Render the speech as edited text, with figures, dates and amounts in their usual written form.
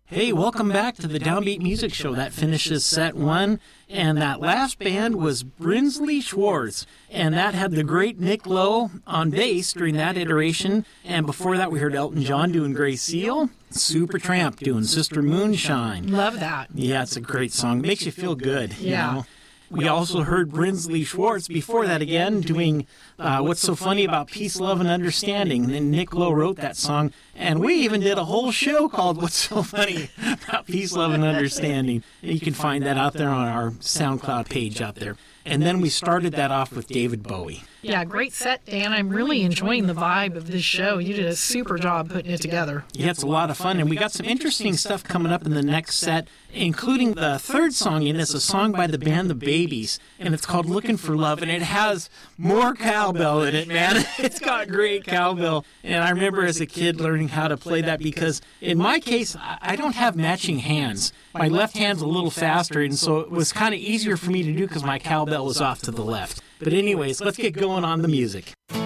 Hey, welcome back to the Downbeat Music Show. That finishes set one, and that last band was Brinsley Schwarz, and that had the great Nick Lowe on bass during that iteration, and before that we heard Elton John doing Grey Seal, Supertramp doing Sister Moonshine. Love that. Yeah, it's a great song. Makes you feel good, you Yeah. know. We also heard Brinsley Schwarz before that again doing What's So Funny About Peace, Love, and Understanding. And then Nick Lowe wrote that song. And we even did a whole show called What's So Funny About Peace, Love, and Understanding. And you can find that out there on our SoundCloud page out there. And then we started that off with David Bowie. Yeah, great set, Dan. I'm really enjoying the vibe of this show. You did a super job putting it together. Yeah, it's a lot of fun. And we got some interesting stuff coming up in the next set, including the third song in it. It's a song by the band The Babies, and it's called Looking for Love, and it has more cowbell in it, man. It's got great cowbell. And I remember as a kid learning how to play that because in my case, I don't have matching hands. My left hand's a little faster, and so it was kind of easier for me to do because my cowbell was off to the left. But anyways, let's get going on the music.